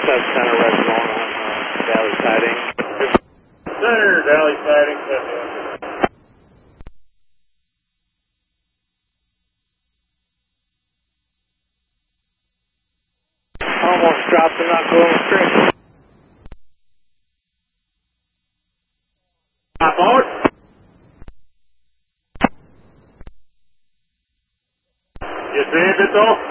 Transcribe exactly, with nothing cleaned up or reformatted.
That's Center Red Zone on uh, Valley Siding. Center, Valley Siding, seventy-one. Almost dropped the knuckle in the street. Stop out. You see it, though?